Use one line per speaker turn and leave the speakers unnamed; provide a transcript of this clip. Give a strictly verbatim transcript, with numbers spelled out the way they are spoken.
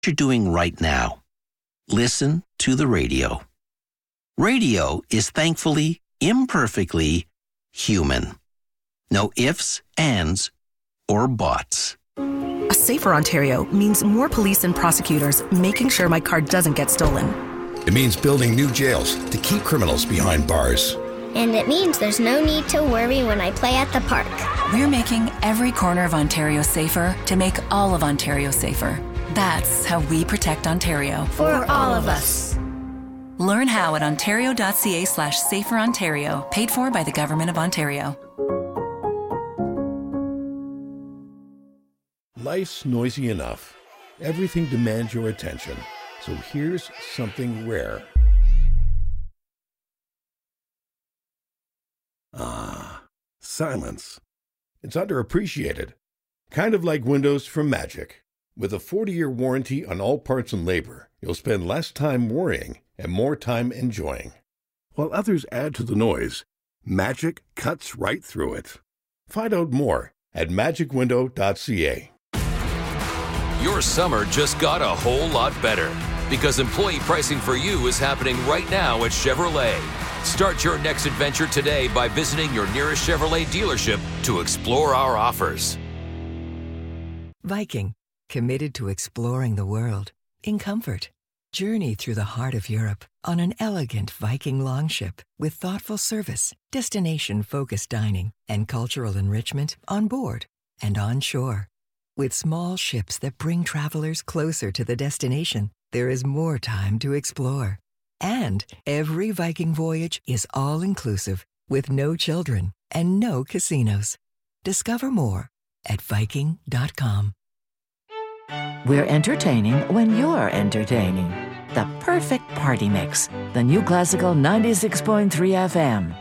you're doing right now. Listen to the radio. Radio is thankfully, imperfectly human. No ifs, ands, or buts.
A safer Ontario means more police and prosecutors making sure my car doesn't get stolen.
It means building new jails to keep criminals behind bars.
And it means there's no need to worry when I play at the park.
We're making every corner of Ontario safer to make all of Ontario safer. That's how we protect Ontario.
For all of us.
Learn how at ontario.ca slash safer Ontario, paid for by the Government of Ontario.
Life's noisy enough. Everything demands your attention. So here's something rare. Ah, silence. It's underappreciated. Kind of like windows from Magic. With a forty-year warranty on all parts and labor, you'll spend less time worrying and more time enjoying. While others add to the noise, Magic cuts right through it. Find out more at magic window dot c a.
Your summer just got a whole lot better because employee pricing for you is happening right now at Chevrolet. Start your next adventure today by visiting your nearest Chevrolet dealership to explore our offers.
Viking, committed to exploring the world in comfort. Journey through the heart of Europe on an elegant Viking longship with thoughtful service, destination-focused dining, and cultural enrichment on board and on shore. With small ships that bring travelers closer to the destination, there is more time to explore. And every Viking voyage is all-inclusive with no children and no casinos. Discover more at viking dot com.
We're entertaining when you're entertaining. The perfect party mix. The New Classical ninety-six point three F M.